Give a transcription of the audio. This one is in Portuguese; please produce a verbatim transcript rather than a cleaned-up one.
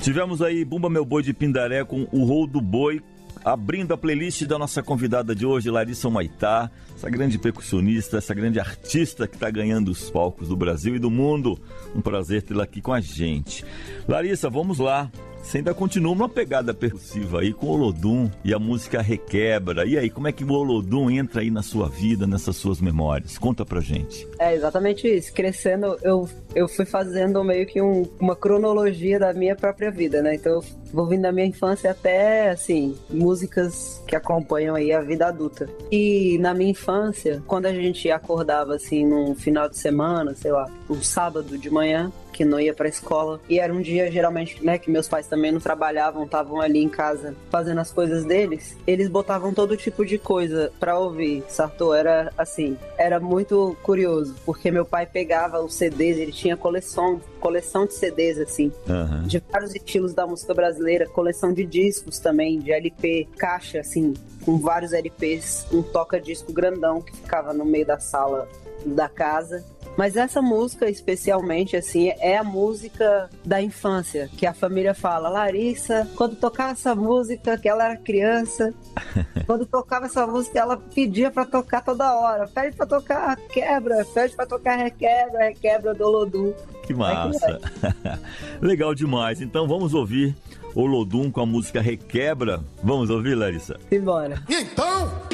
Tivemos aí Bumba Meu Boi de Pindaré com o Rol do Boi, abrindo a playlist da nossa convidada de hoje, Larissa Humaitá, essa grande percussionista, essa grande artista que está ganhando os palcos do Brasil e do mundo. Um prazer tê-la aqui com a gente. Larissa, vamos lá. Você ainda continua uma pegada percussiva aí com o Olodum e a música Requebra. E aí, como é que o Olodum entra aí na sua vida, nessas suas memórias? Conta pra gente. É exatamente isso. Crescendo, eu, eu fui fazendo meio que um, uma cronologia da minha própria vida, né? Então, eu vou vindo da minha infância até, assim, músicas que acompanham aí a vida adulta. E na minha infância, quando a gente acordava, assim, num final de semana, sei lá, um sábado de manhã, que não ia pra escola, e era um dia geralmente, né, que meus pais também não trabalhavam, estavam ali em casa fazendo as coisas deles, eles botavam todo tipo de coisa pra ouvir, Sartor. Era assim, era muito curioso, porque meu pai pegava os C Ds, ele tinha coleção, coleção de C Ds, assim, uhum. de vários estilos da música brasileira, coleção de discos também, de L P, caixa, assim, com vários L Ps, um toca-disco grandão que ficava no meio da sala da casa. Mas essa música, especialmente, assim, é a música da infância, que a família fala, Larissa, quando tocava essa música, que ela era criança, quando tocava essa música, ela pedia pra tocar toda hora, pede pra tocar quebra, pede pra tocar requebra, requebra do Olodum. Que massa! Legal demais, então vamos ouvir Olodum com a música Requebra. Vamos ouvir, Larissa? Simbora! Então...